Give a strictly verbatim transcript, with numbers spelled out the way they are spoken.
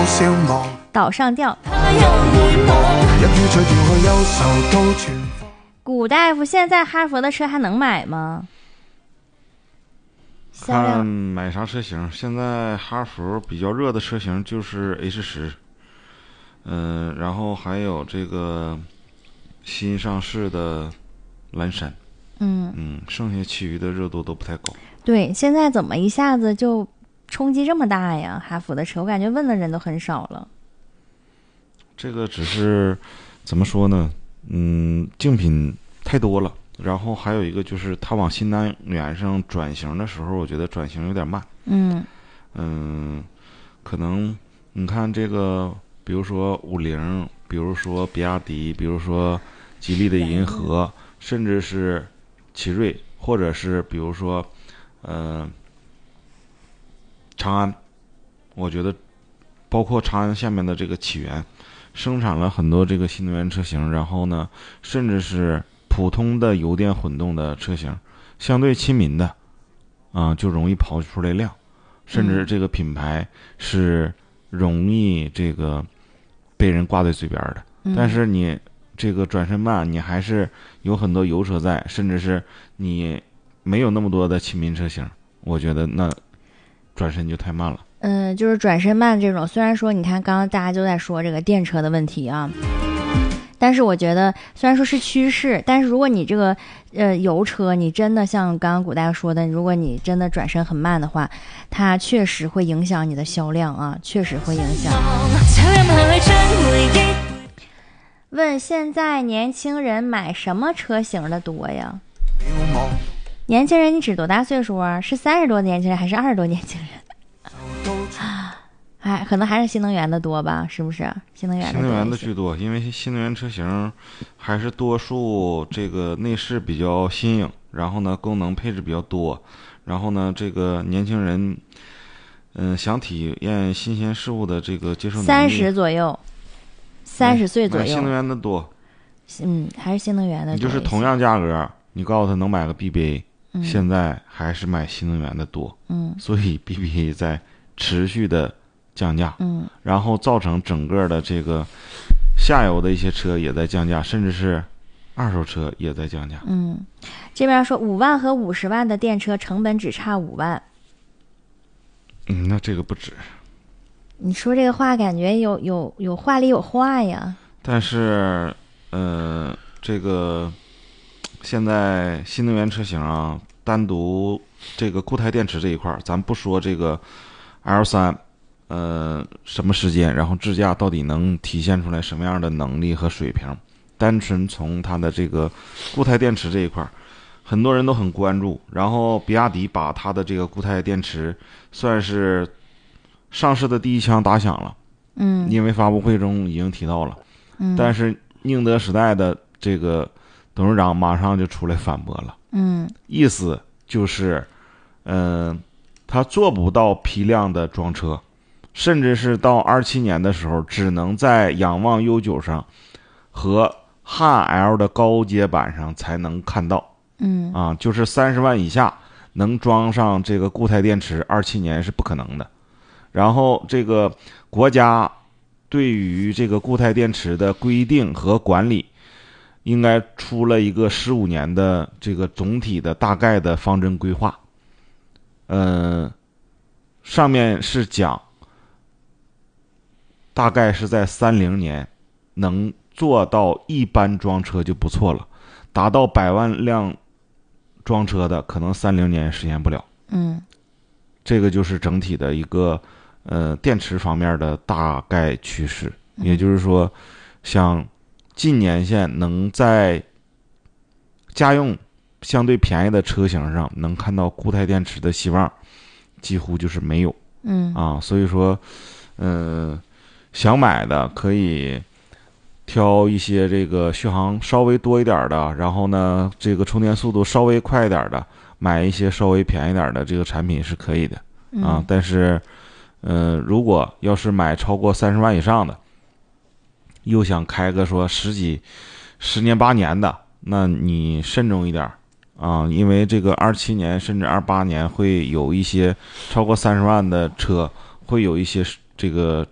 岛上吊。古大夫，现在哈佛的车还能买吗？ 看买啥车型，现在哈佛比较热的车型就是 H 十，嗯，然后还有这个新上市的蓝山， 嗯嗯，剩下其余的热度都不太高。 对，现在怎么一下子就冲击这么大呀？哈弗的车，我感觉问的人都很少了。 这个只是怎么说呢？嗯，竞品太多了。然后还有一个就是它往新能源上转型的时候，我觉得转型有点慢。 嗯嗯，可能你看这个，比如说五菱，比如说比亚迪，比如说吉利的银河，甚至是奇瑞，或者是比如说呃长安，我觉得包括长安下面的这个启源，生产了很多这个新能源车型，然后呢，甚至是普通的油电混动的车型，相对亲民的啊、呃，就容易跑出来量，甚至这个品牌是容易这个被人挂在嘴边的。 嗯、 但是你这个转身慢，你还是有很多油车在，甚至是你没有那么多的亲民车型，我觉得那转身就太慢了。 嗯，就是转身慢这种，虽然说你看刚刚大家就在说这个电车的问题啊。但是我觉得虽然说是趋势，但是如果你这个呃油车你真的像刚刚古大夫说的，如果你真的转身很慢的话，它确实会影响你的销量啊，确实会影响。问现在年轻人买什么车型的多呀？年轻人你指多大岁数啊？是三十多年轻人还是二十多年轻人？哎，可能还是新能源的多吧，是不是？新能源的新能源的居多，因为新能源车型还是多数这个内饰比较新颖，然后呢功能配置比较多，然后呢这个年轻人嗯、呃、想体验新鲜事物的这个接受能力， 三十左右，三十岁左右， 新能源的多， 嗯，还是新能源的多。 你就是同样价格，你告诉他能买个 B B A， 嗯、 现在还是买新能源的多， 嗯， 所以 B B A 在持续的降价， 嗯， 然后造成整个的这个下游的一些车也在降价，甚至是二手车也在降价。 嗯，这边说五万和五十万的电车成本只差五万。 嗯，那这个不止。 你说这个话感觉有有有话里有话呀。 但是，呃，这个现在新能源车型啊，单独这个固态电池这一块，咱不说这个 L 三。呃，什么时间，然后智驾到底能体现出来什么样的能力和水平？单纯从它的这个固态电池这一块，很多人都很关注。然后比亚迪把它的这个固态电池算是上市的第一枪打响了， 嗯， 因为发布会中已经提到了， 嗯， 但是宁德时代的这个董事长马上就出来反驳了， 嗯， 意思就是，嗯、呃，他做不到批量的装车。甚至是到二七年的时候，只能在仰望 U 九 上和汉 L 的高阶版上才能看到。 嗯啊，就是三十万以下能装上这个固态电池，二七年是不可能的。然后这个国家对于这个固态电池的规定和管理，应该出了一个十五年的这个总体的大概的方针规划。嗯、呃，上面是讲。大概是在三零年能做到一般装车就不错了，达到百万辆装车的可能三零年实现不了。 嗯， 这个就是整体的一个呃电池方面的大概趋势，也就是说，像近年限能在家用相对便宜的车型上能看到固态电池的希望，几乎就是没有。 嗯啊，所以说，嗯、呃。想买的可以挑一些这个续航稍微多一点的，然后呢，这个充电速度稍微快一点的，买一些稍微便宜点的这个产品是可以的啊。 嗯、 但是，呃，如果要是买超过三十万以上的，又想开个说十几、十年八年的，那你慎重一点啊，因为这个二七年甚至二八年会有一些超过三十万的车会有一些。这个